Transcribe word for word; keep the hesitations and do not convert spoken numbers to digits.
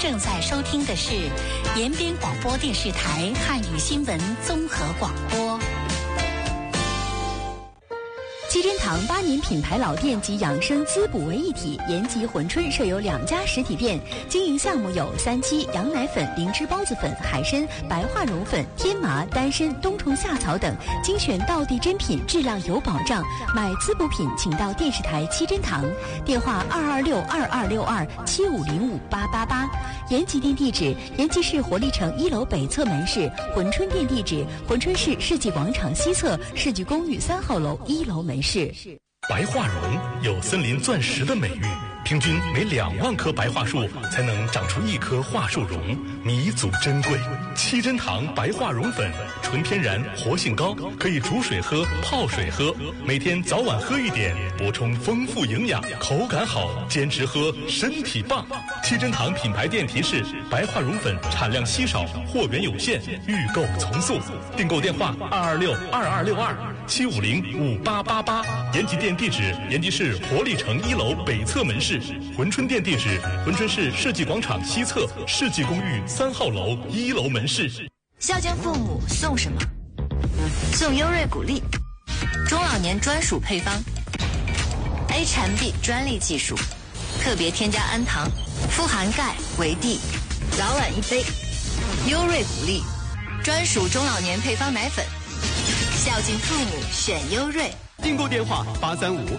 正在收听的是延边广播电视台汉语新闻综合广播。 七珍堂八年品牌老店及养生滋补为一体，延吉珲春设有两家实体店，经营项目有三七、羊奶粉、灵芝孢子粉、海参、白化绒粉、天麻、丹参、冬虫夏草等，精选道地珍品，质量有保障。买滋补品，请到电视台七珍堂，电话二二六二二六二七五零五八八八。延吉店地址：延吉市活力城一楼北侧门市；珲春店地址：珲春市世纪广场西侧世纪公寓三号楼一楼门市。 白化绒有森林钻石的美誉，平均每两万棵白桦树才能长出一棵桦树茸，弥足珍贵。七珍堂白化绒粉，纯天然，活性高，可以煮水喝、泡水喝，每天早晚喝一点，补充丰富营养，口感好，坚持喝，身体棒。七珍堂品牌店提示：白化绒粉产量稀少，货源有限，预购从速。订购电话：二二六二二六二七五零五八八八。延吉店地址：延吉市活力城一楼北侧门市；珲春店地址：珲春市世纪广场西侧世纪公寓三号楼一楼门市。 孝敬父母送什么？送优瑞谷粒，中老年专属配方 ，H M B 专利技术，特别添加氨糖，富含钙、维 D， 早晚一杯。优瑞谷粒，专属中老年配方奶粉，孝敬父母选优瑞。 订购电话：八三五